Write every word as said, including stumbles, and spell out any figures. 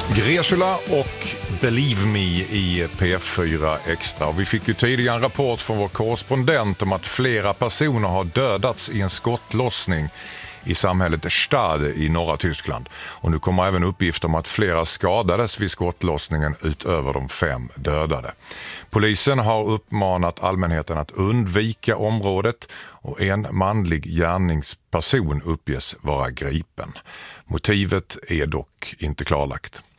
Gresula och Believe Me i P F fyra Extra. Och vi fick ju tidigare en rapport från vår korrespondent om att flera personer har dödats i en skottlossning i samhället Stade i norra Tyskland. Och nu kommer även uppgifter om att flera skadades vid skottlossningen utöver de fem dödade. Polisen har uppmanat allmänheten att undvika området och en manlig gärningsperson uppges vara gripen. Motivet är dock inte klarlagt.